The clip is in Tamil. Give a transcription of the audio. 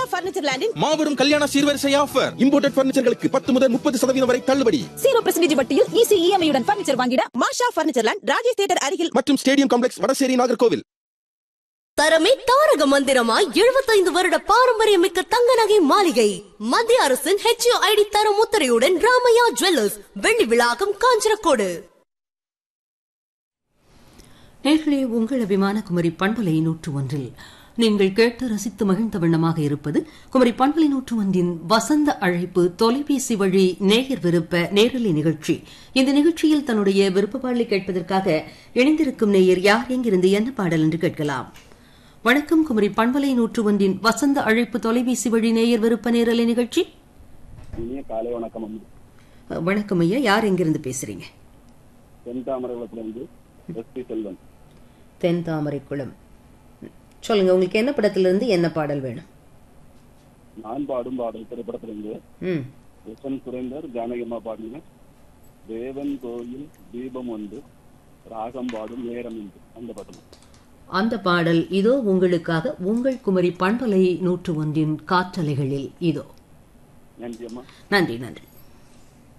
மாஷா பர்னிச்சர் லேண்டின் மாபெரும் கல்யாண சீர்வரிசை ஆஃபர். இம்போர்ட்டட் பர்னிச்சர்களுக்கு 10 முதல் 30% வரை தள்ளுபடி. 0% வட்டியில் ஈஸி இஎம்ஐ உடன் பர்னிச்சர் வாங்கிட மாஷா பர்னிச்சர் லேண்ட் ராஜேஷ் தியேட்டர் அருகில் மற்றும் ஸ்டேடியம் காம்ப்ளெக்ஸ் வடசேரி நாகர்கோவில். தரமே தாரக மந்திரமாய் 75 வருட பாரம்பரியமிக்க தங்க நகை மாளிகை. மத்திய அரசின் HUID தர முத்திரையுடன் ராமையா ஜுவல்லர்ஸ், வெள்ளி விழாக்கம், காஞ்சனக்கோடு. நேர்களே, உங்கள் அபிமான குமரி பண்பலை 101 நீங்கள் கேட்டு ரசித்து மகிழ்ந்த வண்ணமாக இருப்பது குமரி பண்பலை 101 வசந்த அழைப்பு தொலைபேசி வழி நேயர் விருப்ப நேரலை நிகழ்ச்சி. இந்த நிகழ்ச்சியில் தன்னுடைய விருப்ப பாடலை கேட்பதற்காக இணைந்திருக்கும் நேயர் யார் எங்கிருந்து என்ன பாடல் என்று கேட்கலாம். வணக்கம், குமரி பண்பலை 101 வசந்த அழைப்பு தொலைபேசி வழி நேயர் விருப்ப நேரலை நிகழ்ச்சி. வணக்கம் ஐயா, யார் எங்கிருந்து பேசுறீங்க? தென் தாமரைக்குளம். சொல்லுங்க, உங்களுக்கு என்ன படத்திலிருந்து என்ன பாடல் வேணும்? நான் பாடும் பாடல் திரைப்படத்திலிருந்து எஸ்என் சுரேந்தர் ஜானகியம்மா பாடுங்க. தேவன் கோயில் தீபம் ஒன்று ராகம் பாடும் நேரம் என்று அந்த பாடல். அந்த பாடல் இதோ உங்களுக்காக உங்கள் குமரி பண்பலை 101 காற்றலைகளில் இதோ. நன்றி அம்மா. நன்றி நன்றி.